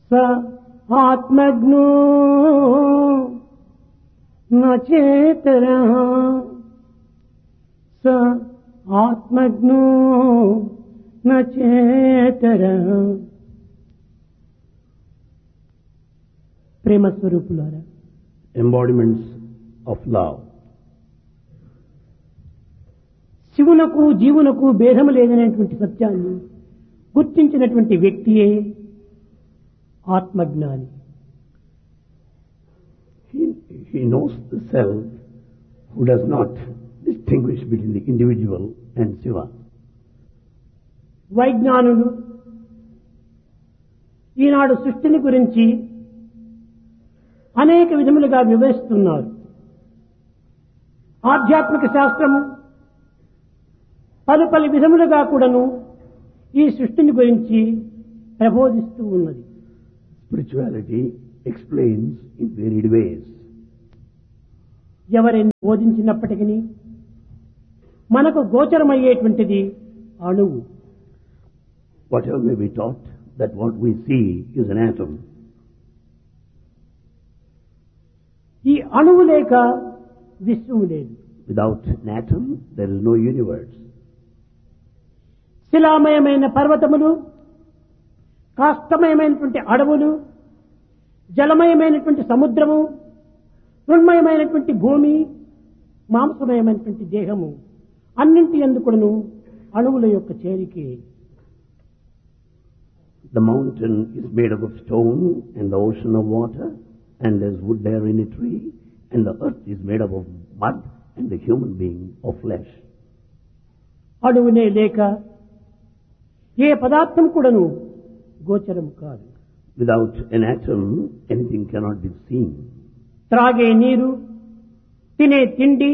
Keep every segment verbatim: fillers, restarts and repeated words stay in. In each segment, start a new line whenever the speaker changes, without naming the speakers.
స ఆత్మజ్ఞో నచేతరః స ఆత్మజ్ఞో నచేతరః. ప్రేమ స్వరూపులారా,
embodiments of love.
శివునకు జీవునకు భేదము లేదనేటువంటి సత్యాన్ని గుర్తించినటువంటి వ్యక్తియే ఆత్మజ్ఞాని.
He, he knows the self who does not distinguish between the individual and Shiva.
వైజ్ఞానులు ఈనాడు సృష్టిని గురించి అనేక విధములుగా వివరిస్తున్నారు. ఆధ్యాత్మిక శాస్త్రము పలు పలు విధములుగా కూడాను ఈ సృష్టిని గురించి ప్రబోధిస్తూ ఉన్నది.
Spirituality explains in varied ways.
ఎవరెన్ని బోధించినప్పటికీ మనకు గోచరమయ్యేటువంటిది అణువు.
Whatever may be taught, that what we see is an atom.
ఈ అణువు లేక విశ్వము లేదు.
Without an atom, there is no universe.
శిలామయమైన పర్వతములు, కాష్టమయమైనటువంటి అడవులు, జలమయమైనటువంటి సముద్రము, మృణ్మయమైనటువంటి భూమి, మాంసమయమైనటువంటి దేహము అన్నింటి ఎందుకును అణువుల యొక్క చేరికే.
The mountain is made up of stone and the ocean of water, and there's wood there in a tree, and the earth is made up of mud and the human being of flesh.
అణువునే లేక ఏ పదార్థం కూడాను గోచరం కాదు.
Without an atom, anything cannot be seen.
త్రాగే నీరు, తినే తిండి,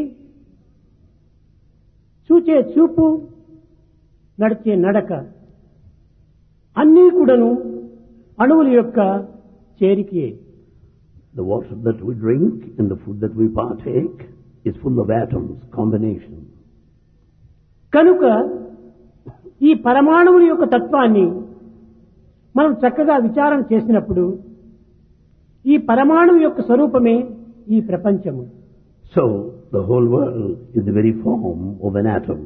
చూచే చూపు, నడిచే నడక అన్నీ కూడాను అణువుల యొక్క చేరికే.
The water that we drink and the food that we partake is full of atoms, combination.
కనుక ఈ పరమాణువుల యొక్క తత్వాన్ని మనం చక్కగా విచారణ చేసినప్పుడు ఈ పరమాణువు యొక్క స్వరూపమే ఈ ప్రపంచము.
So, the whole world is the very form of an atom.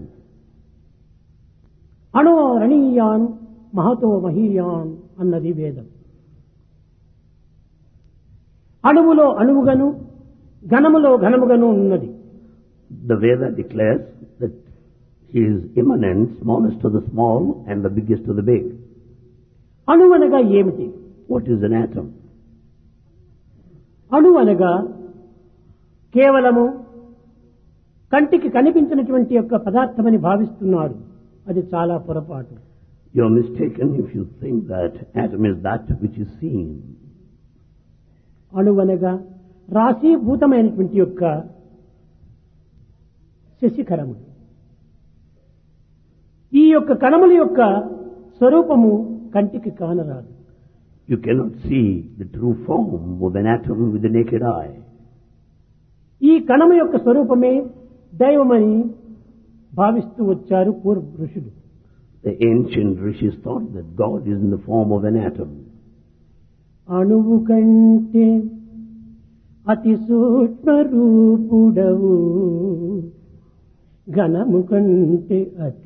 అణో రణీయాన్ Mahato మహీయాన్ అన్నది వేదం. అణువులో అణువుగను, ఘనములో ఘనముగను ఉన్నది.
The Veda declares that he is immanent, smallest of the small and the biggest of the big.
అణువు అనగా ఏమిటి?
What is an atom?
అణువు అనగా కేవలము కంటికి కనిపించినటువంటి యొక్క పదార్థమని భావిస్తున్నారు. అది చాలా పొరపాటు.
You are mistaken if you think that atom is that which is seen.
అణువు అనగా రాశీభూతమైనటువంటి యొక్క శశిఖరము. ఈ యొక్క కణముల యొక్క స్వరూపము కంటికి కానరాదు.
You cannot see the true form of an atom with the naked eye.
ఈ కణము యొక్క స్వరూపమే దైవమని భావిస్తూ వచ్చారు పూర్వ ఋషులు.
The ancient rishis thought that God is in the form of an atom.
అణువు కంటే అతి సూక్ష్మ రూపుడవు, ఘనము కంటే అతి